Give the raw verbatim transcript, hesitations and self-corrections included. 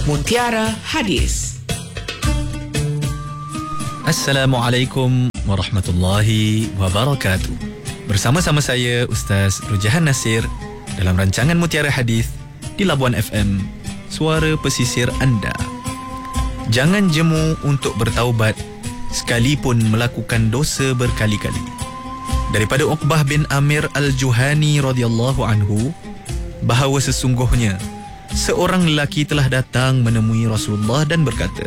Mutiara Hadis. Assalamualaikum warahmatullahi wabarakatuh. Bersama-sama saya Ustaz Rujahan Nasir dalam rancangan Mutiara Hadis di Labuan F M, suara pesisir anda. Jangan jemu untuk bertaubat sekalipun melakukan dosa berkali-kali. Daripada Uqbah bin Amir Al-Juhani radhiyallahu anhu, bahawa sesungguhnya seorang lelaki telah datang menemui Rasulullah dan berkata,